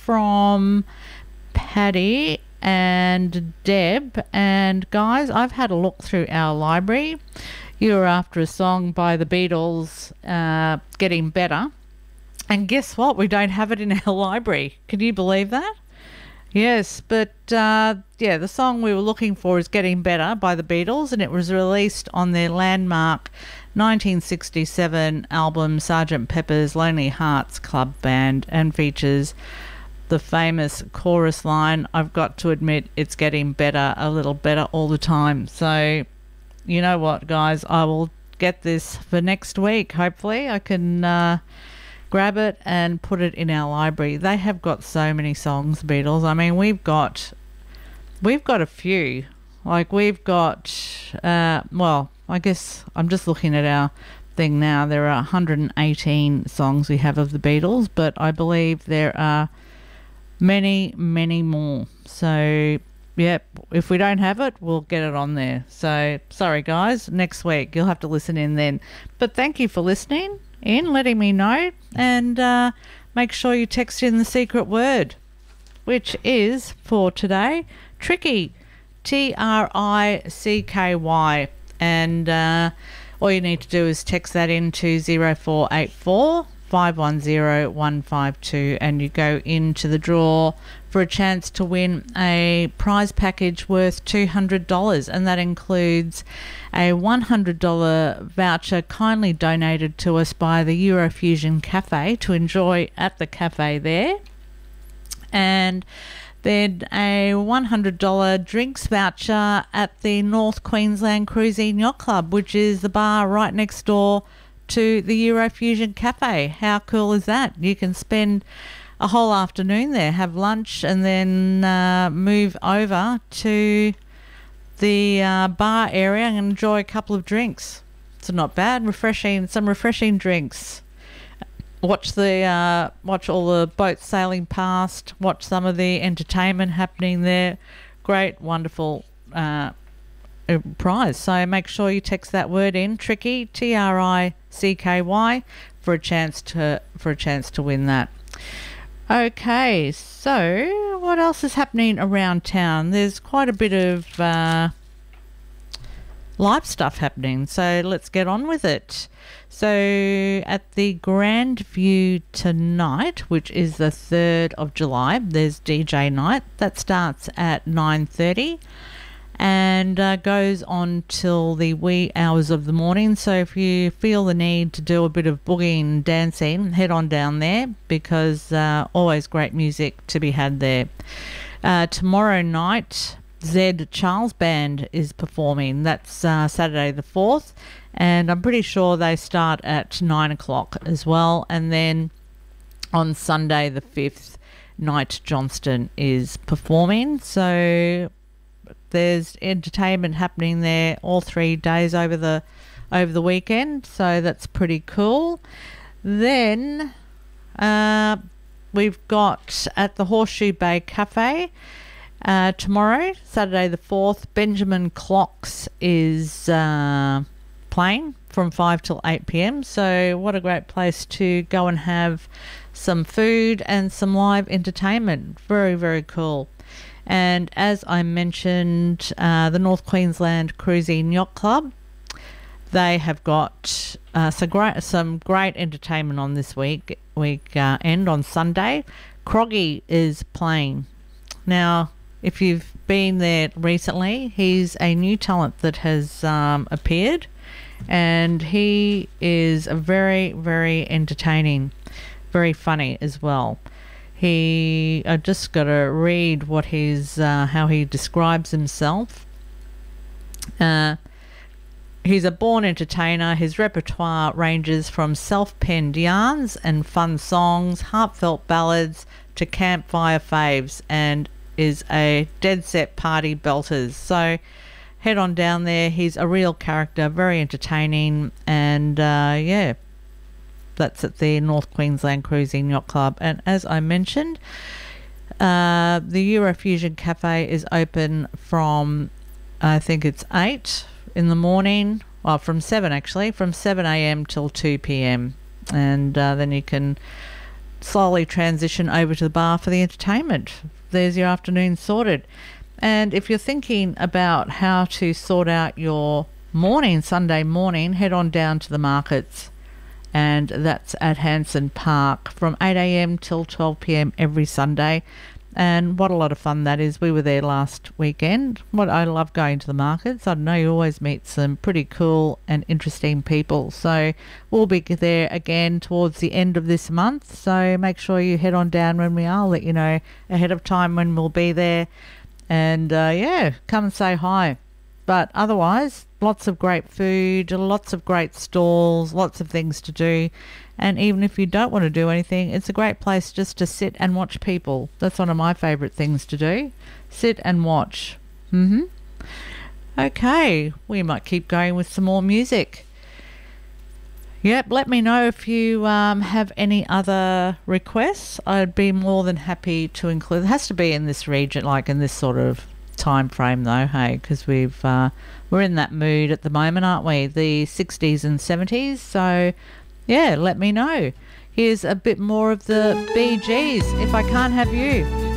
from Paddy and Deb. And guys, I've had a look through our library. You were after a song by the Beatles, Getting Better. And guess what? We don't have it in our library. Can you believe that? Yes, but the song we were looking for is Getting Better by the Beatles, and it was released on their landmark 1967 album Sgt. Pepper's Lonely Hearts Club Band, and features the famous chorus line, "I've got to admit it's getting better, a little better all the time." So, you know what, guys, I will get this for next week. Hopefully I can grab it and put it in our library. They have got so many songs, Beatles. I mean, we've got a few. Like, we've got I guess I'm just looking at our thing now. There are 118 songs we have of the Beatles, but I believe there are many, many more. So, yep, if we don't have it, we'll get it on there. So, sorry guys, next week you'll have to listen in then. But thank you for listening in, letting me know, and make sure you text in the secret word, which is for today Tricky, TRICKY, and all you need to do is text that into 0484 510 152, and you go into the draw for a chance to win a prize package worth $200, and that includes a $100 voucher kindly donated to us by the Eurofusion Cafe to enjoy at the cafe there, and then a $100 drinks voucher at the North Queensland Cruising Yacht Club, which is the bar right next door to the Eurofusion Cafe. How cool is that? You can spend a whole afternoon there, have lunch, and then move over to the bar area and enjoy a couple of drinks. It's not bad. Some refreshing drinks. Watch all the boats sailing past. Watch some of the entertainment happening there. Great, wonderful prize. So make sure you text that word in, Tricky, TRICKY, for a chance to win that. Okay, so what else is happening around town? There's quite a bit of live stuff happening, so let's get on with it. So at the Grandview tonight, which is the 3rd of July, there's DJ night. That starts at 9:30 and goes on till the wee hours of the morning. So if you feel the need to do a bit of boogieing and dancing, head on down there, because always great music to be had there. Tomorrow night, Zed Charles Band is performing. That's Saturday the 4th, and I'm pretty sure they start at 9 o'clock as well. And then on Sunday the 5th, Knight Johnston is performing. So there's entertainment happening there all 3 days over the weekend, so that's pretty cool. Then we've got at the Horseshoe Bay Cafe tomorrow, Saturday the 4th, Benjamin Clocks is playing from 5 till 8 p.m. So what a great place to go and have some food and some live entertainment. Very, very cool. And as I mentioned, the North Queensland Cruising Yacht Club, they have got some great entertainment on this weekend on Sunday. Croggy is playing. Now, if you've been there recently, he's a new talent that has appeared, and he is very, very entertaining, very funny as well. I just got to read what how he describes himself. He's a born entertainer. His repertoire ranges from self-penned yarns and fun songs, heartfelt ballads, to campfire faves, and is a dead set party belters. So head on down there. He's a real character, very entertaining, and that's at the North Queensland Cruising Yacht Club. And as I mentioned, the Eurofusion Cafe is open from, I think it's 8 in the morning, well, from 7 actually, from 7 a.m. till 2 p.m. And then you can slowly transition over to the bar for the entertainment. There's your afternoon sorted. And if you're thinking about how to sort out your morning, Sunday morning, head on down to the markets, and that's at Hanson Park from 8 a.m. till 12 p.m. every Sunday. And what a lot of fun that is. We were there last weekend. What I love going to the markets. I know you always meet some pretty cool and interesting people. So we'll be there again towards the end of this month. So make sure you head on down when we are. I'll let you know ahead of time when we'll be there. And yeah, come and say hi. But otherwise, lots of great food, lots of great stalls, lots of things to do. And even if you don't want to do anything, it's a great place just to sit and watch people. That's one of my favourite things to do. Sit and watch. Okay, we might keep going with some more music. Yep, let me know if you have any other requests. I'd be more than happy to include. It has to be in this region, like in this sort of time frame though, hey, because we're in that mood at the moment, aren't we? The 60s and 70s. So yeah, let me know. Here's a bit more of the Bee Gees, If I Can't Have You.